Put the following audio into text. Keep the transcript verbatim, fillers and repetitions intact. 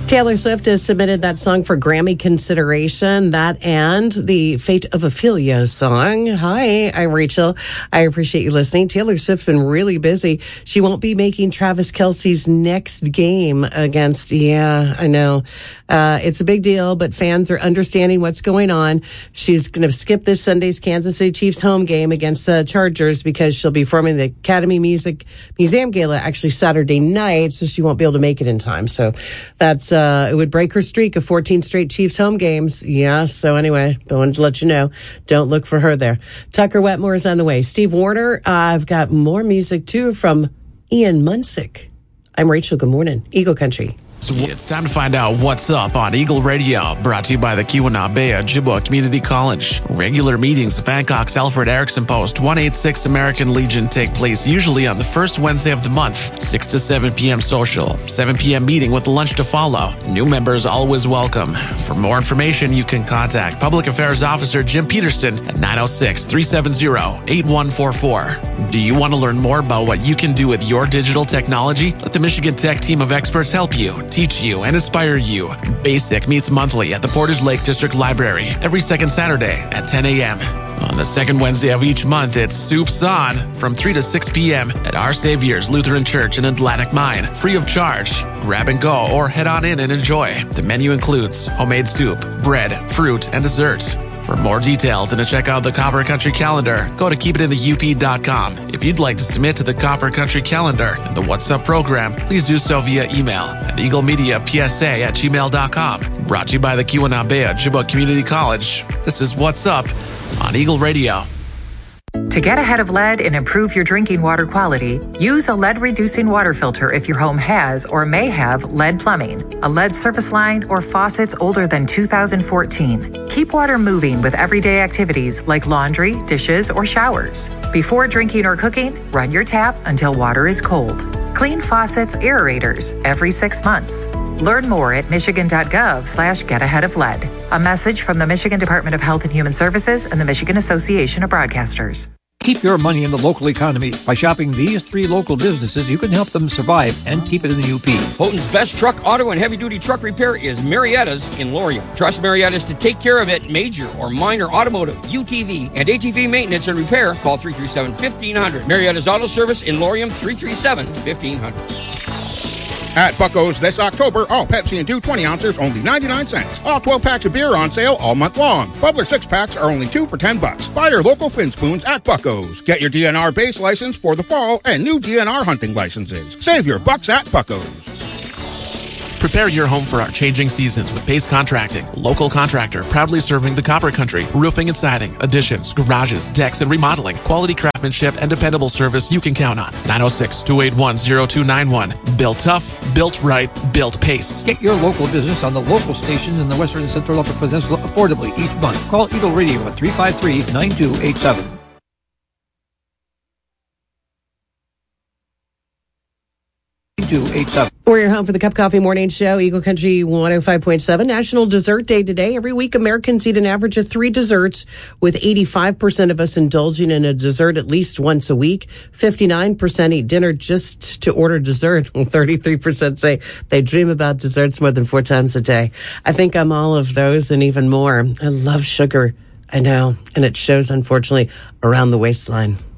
Taylor Swift has submitted that song for Grammy consideration. That and the Fate of Ophelia song. Hi, I'm Rachel. I appreciate you listening. Taylor Swift's been really busy. She won't be making Travis Kelce's next game against, yeah, I know. Uh, it's a big deal, but fans are understanding what's going on. She's going to skip this Sunday's Kansas City Chiefs home game against the Chargers because she'll be forming the Academy Music Museum Gala actually Saturday night, so she won't be able to make it in time. So that's Uh, it would break her streak of fourteen straight Chiefs home games. Yeah, so anyway, I wanted to let you know, don't look for her there. Tucker Wetmore is on the way. Steve Warner, uh, I've got more music, too, from Ian Munsick. I'm Rachel. Good morning. Eagle Country. It's time to find out what's up on Eagle Radio, brought to you by the Keweenaw Ojibwa Community College. Regular meetings of Hancock's Alfred Erickson Post one eighty-six American Legion take place usually on the first Wednesday of the month, six to seven p.m. social, seven p.m. meeting with lunch to follow. New members always welcome. For more information, you can contact Public Affairs Officer Jim Peterson at nine oh six, three seven zero, eight one four four. Do you want to learn more about what you can do with your digital technology? Let the Michigan Tech team of experts help you, teach you, and inspire you. BASIC meets monthly at the Portage Lake District Library every second Saturday at ten a.m. On the second Wednesday of each month, it's Soups On from three to six p.m. at Our Savior's Lutheran Church in Atlantic Mine, free of charge. Grab and go or head on in and enjoy. The menu includes homemade soup, bread, fruit, and dessert. For more details and to check out the Copper Country Calendar, go to keep it in the U P dot com. If you'd like to submit to the Copper Country Calendar and the What's Up program, please do so via email at eaglemediapsa at gmail dot com. Brought to you by the Keweenaw Ojibwa Community College. This is What's Up on Eagle Radio. To get ahead of lead and improve your drinking water quality, use a lead-reducing water filter if your home has or may have lead plumbing, a lead service line, or faucets older than two thousand fourteen. Keep water moving with everyday activities like laundry, dishes, or showers. Before drinking or cooking, run your tap until water is cold. Clean faucets, aerators every six months. Learn more at michigan.gov slash get ahead of lead. A message from the Michigan Department of Health and Human Services and the Michigan Association of Broadcasters. Keep your money in the local economy. By shopping these three local businesses, you can help them survive and keep it in the U P. Houghton's best truck, auto, and heavy-duty truck repair is Marietta's in Laurium. Trust Marietta's to take care of it. Major or minor automotive, U T V, and A T V maintenance and repair. Call three three seven, fifteen hundred. Marietta's Auto Service in Laurium, three three seven, fifteen hundred. At Bucko's this October, all Pepsi and two twenty ounces, only ninety-nine cents. All twelve packs of beer are on sale all month long. Bubbler six packs are only two for ten bucks. Buy your local Fin Spoons at Bucko's. Get your D N R base license for the fall and new D N R hunting licenses. Save your bucks at Bucko's. Prepare your home for our changing seasons with Pace Contracting, a local contractor proudly serving the Copper Country. Roofing and siding, additions, garages, decks, and remodeling. Quality craftsmanship and dependable service you can count on. nine oh six, two eight one, oh two nine one. Built tough, built right, built Pace. Get your local business on the local stations in the Western and Central Upper Peninsula affordably each month. Call Eagle Radio at three five three, nine two eight seven. We're your home for the Cup Coffee Morning Show, Eagle Country one oh five point seven. National Dessert Day today. Every week, Americans eat an average of three desserts, with eighty-five percent of us indulging in a dessert at least once a week. fifty-nine percent eat dinner just to order dessert. thirty-three percent say they dream about desserts more than four times a day. I think I'm all of those and even more. I love sugar. I know. And it shows, unfortunately, around the waistline.